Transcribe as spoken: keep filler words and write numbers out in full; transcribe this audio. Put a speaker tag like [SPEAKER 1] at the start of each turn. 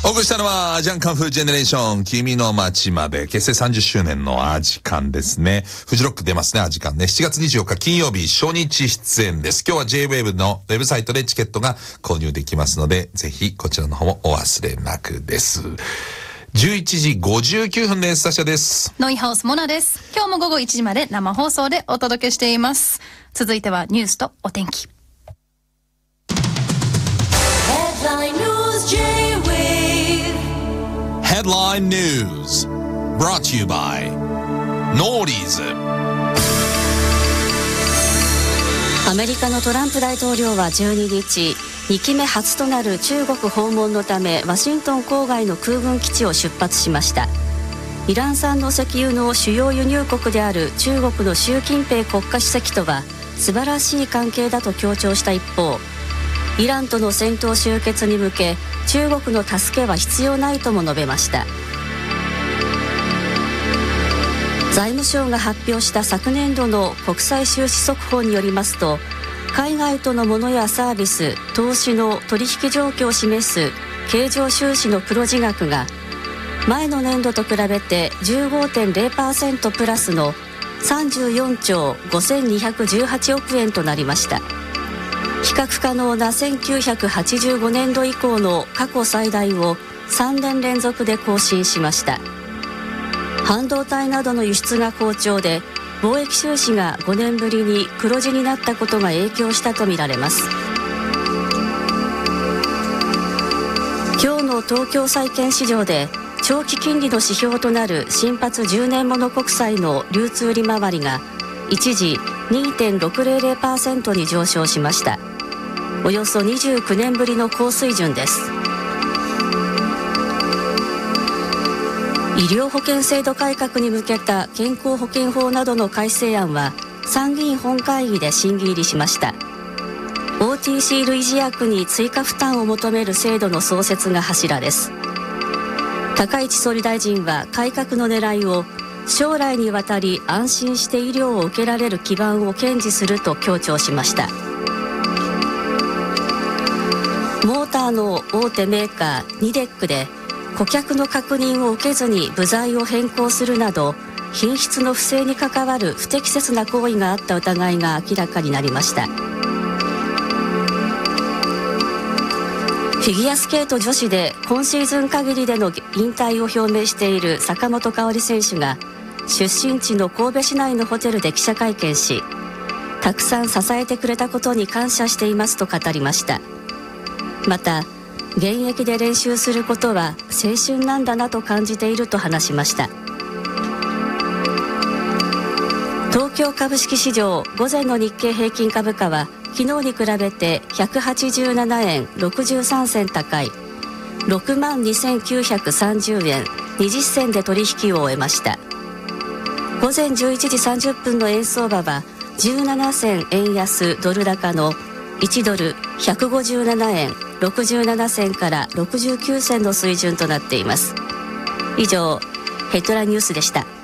[SPEAKER 1] お送りしたのはアジャンカンフージェネレーション君の街まで結成さんじゅっしゅうねんのアジカンですね。フジロック出ますね、アジカンね。しちがつにじゅうよっか金曜日初日出演です。今日は ジェイウェーブ のウェブサイトでチケットが購入できますので、ぜひこちらの方もお忘れなくです。じゅういちじごじゅうきゅうふんです。サシャです。
[SPEAKER 2] ノイハウスモナです。今日も午後いちじまで生放送でお届けしています。続いてはニュースとお天気。
[SPEAKER 1] Headline News Brought to you by ノーリーズ。
[SPEAKER 3] アメリカのトランプ大統領はじゅうににち、にきめ初となる中国訪問のためワシントン郊外の空軍基地を出発しました。イラン産の石油の主要輸入国である中国の習近平国家主席とは素晴らしい関係だと強調した一方、イランとの戦闘終結に向け中国の助けは必要ないとも述べました。財務省が発表した昨年度の国際収支速報によりますと、海外とのものやサービス、投資の取引状況を示す経常収支の黒字額が前の年度と比べて じゅうごてんゼロパーセント プラスのさんじゅうよんちょうごせんにひゃくじゅうはちおくえんとなりました。比較可能なせんきゅうひゃくはちじゅうごねんど以降の過去最大をさんねん連続で更新しました。半導体などの輸出が好調で、貿易収支がごねんぶりに黒字になったことが影響したとみられます。今日の東京債券市場で長期金利の指標となる新発じゅうねんもの国債の流通利回りが一時 にてんろくぜろぜろパーセント に上昇しました。およそにじゅうきゅうねんぶりの高水準です。医療保険制度改革に向けた健康保険法などの改正案は参議院本会議で審議入りしました。 オーティーシー 類似薬に追加負担を求める制度の創設が柱です。高市総理大臣は改革の狙いを将来にわたり安心して医療を受けられる基盤を堅持すると強調しました。モーターの大手メーカーニデックで顧客の確認を受けずに部材を変更するなど品質の不正に関わる不適切な行為があった疑いが明らかになりました。フィギュアスケート女子で今シーズン限りでの引退を表明している坂本花織選手が出身地の神戸市内のホテルで記者会見し、たくさん支えてくれたことに感謝していますと語りました。また現役で練習することは青春なんだなと感じていると話しました。東京株式市場午前の日経平均株価は昨日に比べてひゃくはちじゅうななえんろくじゅうさんせん高い ろくまんにせんきゅうひゃくさんじゅうえんにじゅっせんで取引を終えました。午前じゅういちじさんじゅっぷんの円相場はじゅうななせん円安ドル高のいちドルひゃくごじゅうななえんろくじゅうななせんからろくじゅうきゅうせんの水準となっています。以上、ヘッドラインニュースでした。